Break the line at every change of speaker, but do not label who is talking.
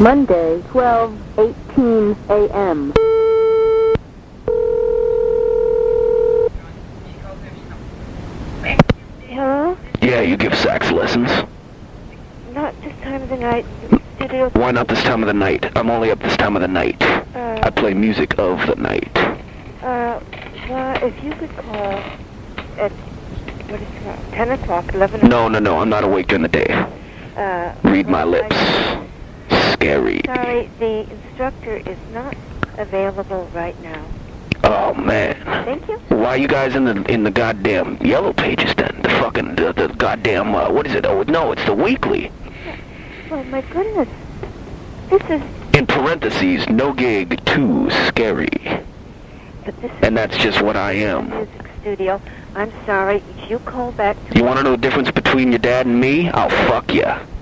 Monday, 12:18 a.m.
Hello?
Yeah, you give sax lessons?
Not this time of the night. Studio.
Why not this time of the night? I'm only up this time of the night. I play music of the night.
Well, if you could call at, what is it, 10 o'clock, 11 o'clock?
No, I'm not awake during the day. Read my lips. Scary.
Sorry, the instructor is not available right now.
Oh, man.
Thank you.
Why are you guys in the goddamn yellow pages then? The fucking, the goddamn, what is it? Oh, no, it's the weekly.
Oh, my goodness. This is...
In parentheses, no gig, too scary.
But this is
And that's just what I am.
music studio. I'm sorry. If you call back...
You want to know the difference between your dad and me? I'll fuck ya.